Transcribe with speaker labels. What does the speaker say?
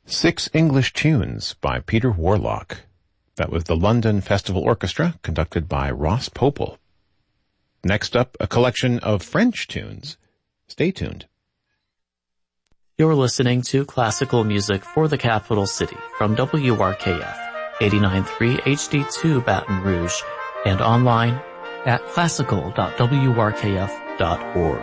Speaker 1: Six English Tunes by Peter Warlock. That was the London Festival Orchestra, conducted by Ross Popel. Next up, a collection of French tunes. Stay tuned.
Speaker 2: You're listening to classical music for the capital city from WRKF 89.3 HD2 Baton Rouge and online at classical.wrkf.org.